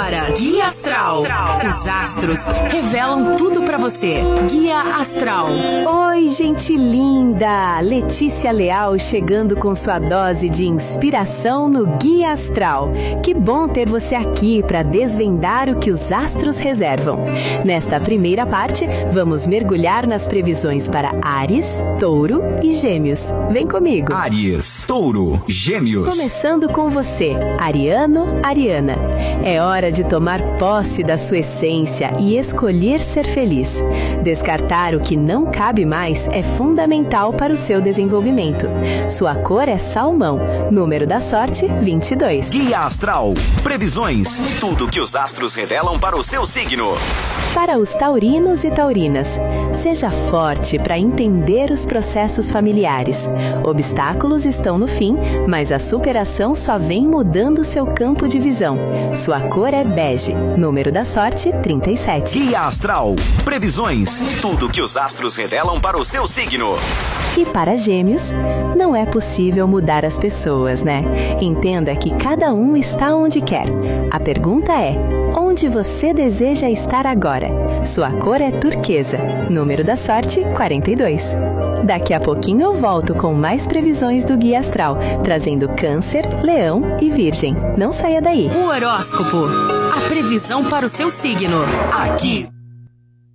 agora, Guia Astral. Os astros revelam tudo pra você. Guia Astral. Oi, gente linda! Letícia Leal chegando com sua dose de inspiração no Guia Astral. Que bom ter você aqui para desvendar o que os astros reservam. Nesta primeira parte, vamos mergulhar nas previsões para Áries, Touro e Gêmeos. Vem comigo! Áries, Touro, Gêmeos. Começando com você, Ariano, Ariana. É hora de tomar posse da sua essência e escolher ser feliz. Descartar o que não cabe mais é fundamental para o seu desenvolvimento. Sua cor é salmão. Número da sorte, 22. Guia Astral. Previsões. Tudo que os astros revelam para o seu signo. Para os taurinos e taurinas, seja forte para entender os processos familiares. Obstáculos estão no fim, mas a superação só vem mudando seu campo de visão. Sua cor é bege. Número da sorte, 37. Guia Astral. Previsões. Tudo que os astros revelam para o seu signo. E para Gêmeos, não é possível mudar as pessoas, né? Entenda que cada um está onde quer. A pergunta é: onde você deseja estar agora? Sua cor é turquesa. Número da sorte, 42. Daqui a pouquinho eu volto com mais previsões do Guia Astral, trazendo Câncer, Leão e Virgem. Não saia daí. O horóscopo. A previsão para o seu signo. Aqui